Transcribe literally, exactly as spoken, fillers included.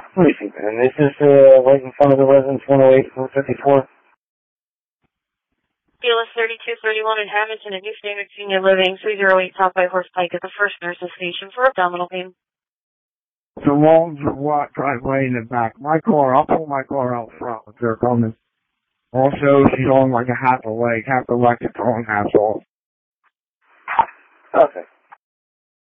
Let me see, man. This is uh, right in front of the residence, one oh eight, four fifty-four. D L S thirty-two thirty-one in Hamilton, a new standard senior living, three oh eight South by Horse Pike at the first nurse's station for abdominal pain. The walls of what driveway in the back? My car, I'll pull my car out front if they're coming. Also, she's on like a half a leg, half the leg is on, half off. Okay.